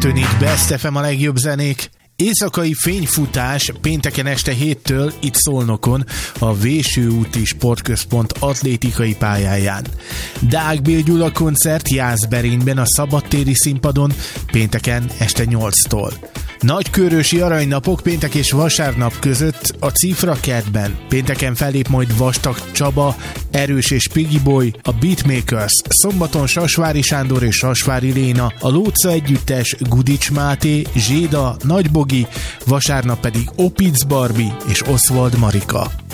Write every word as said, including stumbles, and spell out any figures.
kettő négy Best ef em a legjobb zenék. Éjszakai fényfutás pénteken este héttől itt Szolnokon, a Véső úti Sportközpont atlétikai pályáján. Deák Bél Gyula koncert Jászberényben a szabadtéri színpadon pénteken este nyolctól. Nagykőrösi aranynapok péntek és vasárnap között a Cifra kertben. Pénteken fellép majd Vastag Csaba, Erős és Piggy Boy, a Beatmakers, szombaton Sasvári Sándor és Sasvári Léna, a Lóca együttes, Gudics Máté, Zséda, Nagybogi, vasárnap pedig Opitz Barbie és Oswald Marika.